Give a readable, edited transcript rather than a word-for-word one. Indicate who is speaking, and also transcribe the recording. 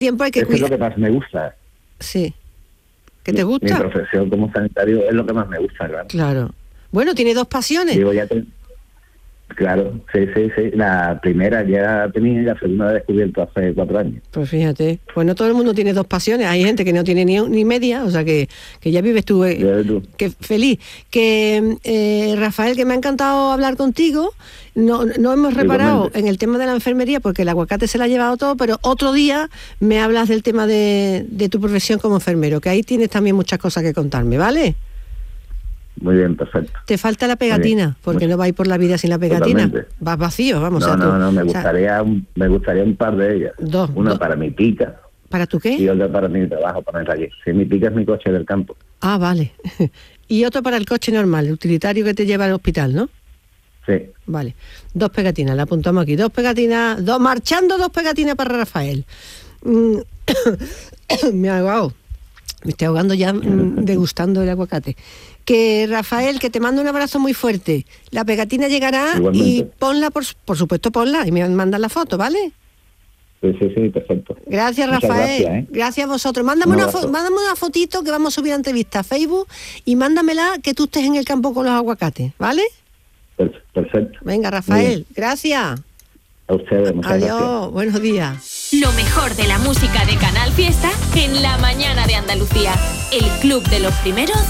Speaker 1: Tiempo hay que
Speaker 2: Eso es lo
Speaker 1: cuidar.
Speaker 2: que más me gusta.
Speaker 1: Sí. ¿Qué te
Speaker 2: Mi
Speaker 1: gusta?
Speaker 2: profesión como sanitario es lo que más me gusta, claro.
Speaker 1: Claro. Bueno, tiene dos pasiones.
Speaker 2: Digo, claro, sí. La primera ya tenía y la segunda la he descubierto hace 4 años.
Speaker 1: Pues fíjate, pues no todo el mundo tiene dos pasiones, hay gente que no tiene ni media, o sea que ya vives tú, que feliz. Que Rafael, que me ha encantado hablar contigo, no hemos reparado
Speaker 2: Igualmente.
Speaker 1: en el tema de la enfermería porque el aguacate se la ha llevado todo, pero otro día me hablas del tema de tu profesión como enfermero, que ahí tienes también muchas cosas que contarme, ¿vale?
Speaker 2: Muy bien, perfecto.
Speaker 1: Te falta la pegatina, porque no vais por la vida sin la pegatina.
Speaker 2: Totalmente.
Speaker 1: Vas vacío, vamos.
Speaker 2: No, me gustaría un par de ellas. Una para mi pica.
Speaker 1: ¿Para tu qué?
Speaker 2: Y otra para mi trabajo, para el allí. Sí, mi pica es mi coche del campo.
Speaker 1: Ah, vale. Y otro para el coche normal, el utilitario que te lleva al hospital, ¿no?
Speaker 2: Sí.
Speaker 1: Vale. 2 pegatinas, la apuntamos aquí. 2 pegatinas, marchando 2 pegatinas para Rafael. Me ha ahogado. Me estoy ahogando ya degustando el aguacate. Que Rafael, que te mando un abrazo muy fuerte. La pegatina llegará. Igualmente. Y ponla, por supuesto, ponla y me mandas la foto, ¿vale?
Speaker 2: Sí, perfecto.
Speaker 1: Gracias, Rafael. Gracias a vosotros. Mándame una fotito que vamos a subir a entrevista a Facebook y mándamela que tú estés en el campo con los aguacates, ¿vale?
Speaker 2: Perfecto.
Speaker 1: Venga, Rafael, gracias.
Speaker 2: A ustedes, muchas gracias.
Speaker 1: Adiós, buenos días.
Speaker 3: Lo mejor de la música de Canal Fiesta en la mañana de Andalucía. El Club de los Primeros